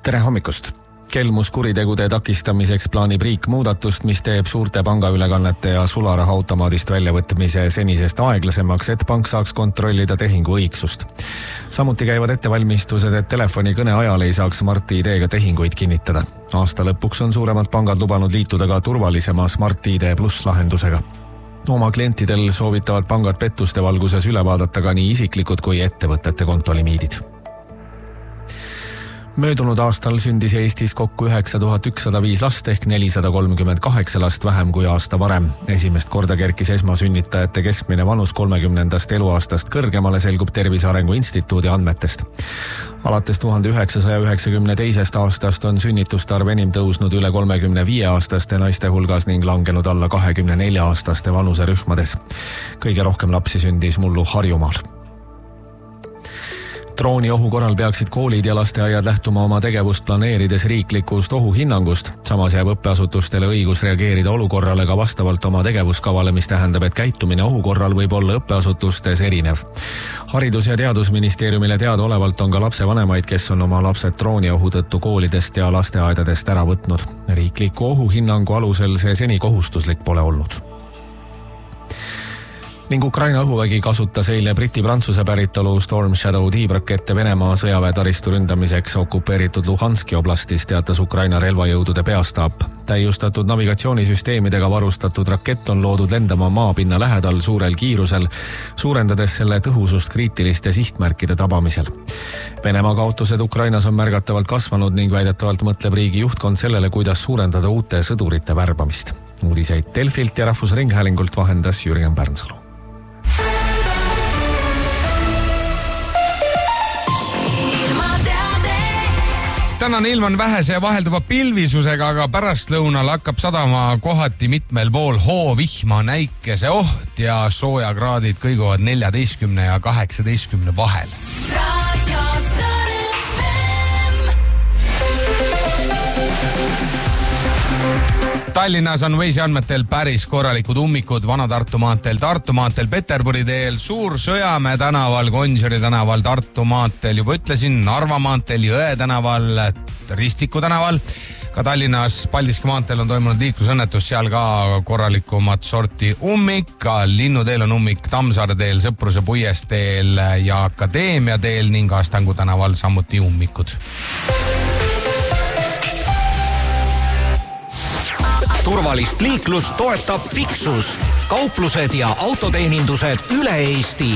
Tere hommikust! Kelmuskuritegude takistamiseks plaanib riik muudatust, mis teeb suurte pangaülekannete ja sularahaautomaadist väljavõtmise senisest aeglasemaks, et pank saaks kontrollida tehingu õigsust. Samuti käivad ettevalmistused, et telefoni kõne ajal ei saaks Smart ID-ga tehinguid kinnitada. Aasta lõpuks on suuremad pangad lubanud liituda ka turvalisema Smart ID Plus lahendusega. Oma klientidel soovitavad pangad pettuste valguses üle vaadata ka nii isiklikud kui ettevõtete kontolimiidid. Möödunud aastal sündis Eestis kokku 9105 last ehk 438 last vähem kui aasta varem. Esimest korda kerkis esmasünnitajate keskmine vanus 30. eluaastast kõrgemale, selgub Tervise Arengu Instituudi andmetest. Alates 1992. aastast on sünnituste arv enim tõusnud üle 35-aastaste naiste hulgas ning langenud alla 24-aastaste vanuserühmades. Kõige rohkem lapsi sündis mullu Harjumaal. Drooni ohu korral peaksid koolid ja lasteaiad lähtuma oma tegevust planeerides riiklikust ohuhinnangust. Samas jääb õppeasutustele õigus reageerida olukorrale ka vastavalt oma tegevuskavale, mis tähendab, et käitumine ohu korral võib olla õppeasutustes erinev. Haridus- ja Teadusministeeriumile teadaolevalt on ka lapsevanemaid, kes on oma lapsed drooni ohu tõttu koolidest ja lasteaedadest ära võtnud. Riikliku ohuhinnangu alusel see seni kohustuslik pole olnud. Ning Ukraina õhuvägi kasutas eile Briti-Prantsuse päritolu Storm Shadow tiibrakette Venemaa sõjaväetaristu ründamiseks okupeeritud Luhanski oblastis, teatas Ukraina relvajõudude peastaap. Täiustatud navigatsioonisüsteemidega varustatud rakett on loodud lendama maapinna lähedal suurel kiirusel, suurendades selle tõhusust kriitiliste sihtmärkide tabamisel. Venemaa kaotused Ukrainas on märgatavalt kasvanud ning väidetavalt mõtleb riigi juhtkond sellele, kuidas suurendada uute sõdurite värbamist. Uudiseid Delfilt ja Rahvusringhäälingult vahendas Jürgen Pärnsalu. Tänane ilm on vähese ja vahelduva pilvisusega, aga pärastlõunal hakkab sadama kohati mitmel pool hoovihma, näikese oht ja soojakraadid kõiguvad 14 ja 18 vahel. Tallinnas on Waze'i andmetel päris korralikud ummikud Vana-Tartu maanteel, Tartu maanteel, Peterburi teel, Suur-Sõjamäe tänaval, Gonsiori tänaval, Tartu maanteel, juba ütlesin, Narva maanteel, Jõe tänaval, Ristiku tänaval. Ka Tallinnas Paldiski maanteel on toimunud liiklusõnnetus, seal ka korralikumat sorti ummik, ka Linnuteel on ummik Tammsaare teel, Sõpruse puiesteel ja Akadeemia teel ning Astangu tänaval samuti ummikud. Turvalist liiklust toetab Fixus. Kauplused ja autoteenindused üle Eesti.